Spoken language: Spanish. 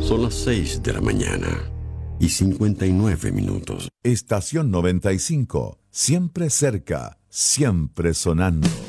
Son las 6 de la mañana y 59 minutos. Estación 95, siempre cerca, siempre sonando.